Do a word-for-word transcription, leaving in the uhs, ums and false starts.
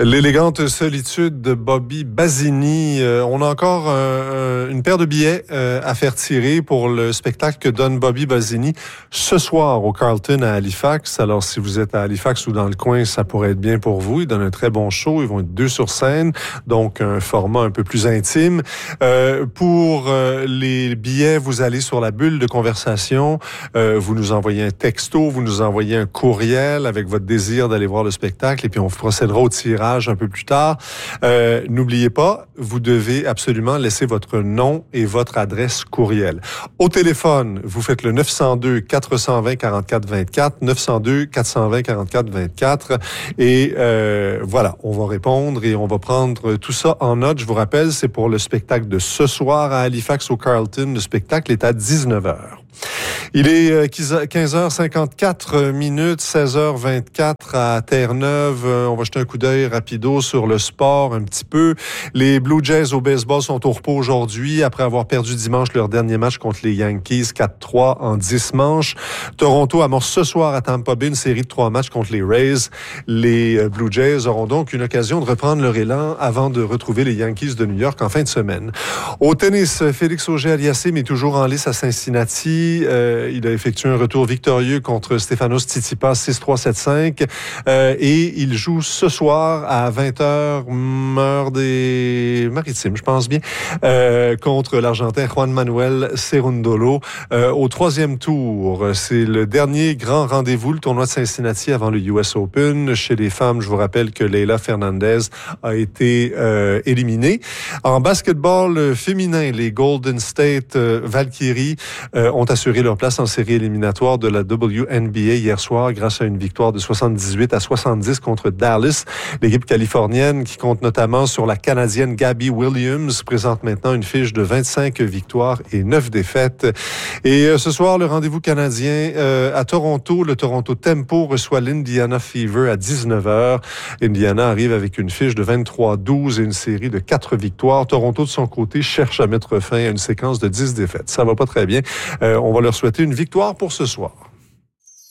L'élégante solitude de Bobby Basini. Euh, on a encore euh, une paire de billets euh, à faire tirer pour le spectacle que donne Bobby Basini ce soir au Carlton à Halifax. Alors, si vous êtes à Halifax ou dans le coin, ça pourrait être bien pour vous. Ils donnent un très bon show. Ils vont être deux sur scène, donc un format un peu plus intime. Euh, pour euh, les billets, vous allez sur la bulle de conversation. Euh, vous nous envoyez un texto, vous nous envoyez un courriel avec votre désir d'aller voir le spectacle et puis on procédera au tirage un peu plus tard. Euh, n'oubliez pas, vous devez absolument laisser votre nom et votre adresse courriel. Au téléphone, vous faites le neuf zéro deux, quatre deux zéro, quarante-quatre vingt-quatre, neuf zéro deux, quatre deux zéro, quarante-quatre vingt-quatre et euh, voilà, on va répondre et on va prendre tout ça en note. Je vous rappelle, c'est pour le spectacle de ce soir à Halifax au Carlton. Le spectacle est à dix-neuf heures. Il est quinze heures cinquante-quatre minutes, seize heures vingt-quatre à Terre-Neuve. On va jeter un coup d'œil rapido sur le sport un petit peu. Les Blue Jays au baseball sont au repos aujourd'hui après avoir perdu dimanche leur dernier match contre les Yankees quatre trois en dix manches. Toronto amorce ce soir à Tampa Bay une série de trois matchs contre les Rays. Les Blue Jays auront donc une occasion de reprendre leur élan avant de retrouver les Yankees de New York en fin de semaine. Au tennis, Félix Auger-Aliassime est toujours en lice à Cincinnati. Euh, il a effectué un retour victorieux contre Stefanos Tsitsipas six trois sept cinq euh, et il joue ce soir à vingt heures heure des Maritimes, je pense bien, euh, contre l'Argentin Juan Manuel Cerundolo euh, au troisième tour. C'est le dernier grand rendez-vous, le tournoi de Cincinnati avant le U S Open. Chez les femmes, je vous rappelle que Leylah Fernandez a été euh, éliminée. En basketball féminin, les Golden State euh, Valkyries euh, ont assuré leur place en série éliminatoire de la W N B A hier soir grâce à une victoire de soixante-dix-huit à soixante-dix contre Dallas. L'équipe californienne qui compte notamment sur la Canadienne Gabby Williams présente maintenant une fiche de vingt-cinq victoires et neuf défaites. Et euh, ce soir, le rendez-vous canadien euh, à Toronto. Le Toronto Tempo reçoit l'Indiana Fever à dix-neuf heures. Indiana arrive avec une fiche de vingt-trois douze et une série de quatre victoires. Toronto, de son côté, cherche à mettre fin à une séquence de dix défaites. Ça va pas très bien. Euh, on va leur souhaiter une victoire pour ce soir.